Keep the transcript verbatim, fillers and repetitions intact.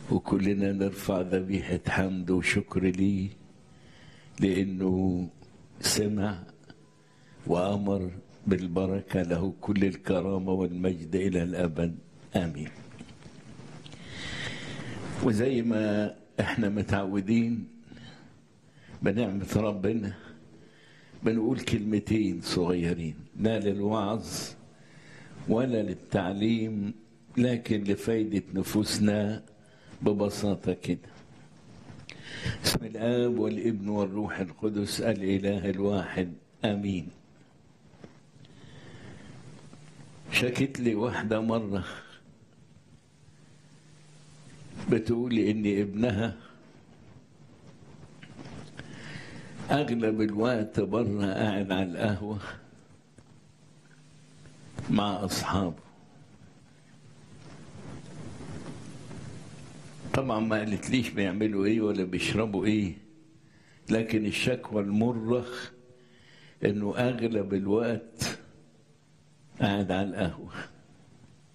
وكلنا نرفع ذبيحة حمد وشكر ليه، لأنه سمع وأمر بالبركة. له كل الكرامة والمجد إلى الأبد، آمين. وزي ما احنا متعودين بنعمة ربنا بنقول كلمتين صغيرين، لا للوعظ ولا للتعليم، لكن لفايدة نفوسنا ببساطة كده. بسم الآب والابن والروح القدس الإله الواحد، آمين. شكت لي واحدة مرة بتقول إن ابنها أغلب الوقت بره قاعد على القهوة مع أصحابه. طبعا ما قالتليش بيعملوا إيه ولا بيشربوا إيه، لكن الشكوى المرة إنه أغلب الوقت قاعد على القهوة.